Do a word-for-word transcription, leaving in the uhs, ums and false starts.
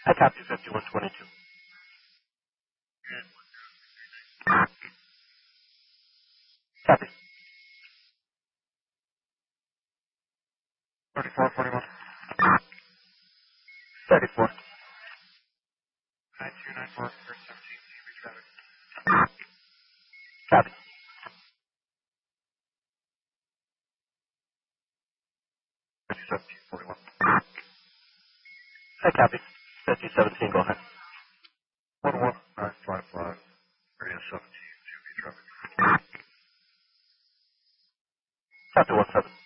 I copy fifty-one twenty-two. Copy. thirty-four forty-one. thirty-four. nine two nine four seventeen. Copy. fifty seventeen forty-one. I copy. fifty seventeen, go ahead. one one nine five five. Area seventeen, two B traffic. Chapter one seven.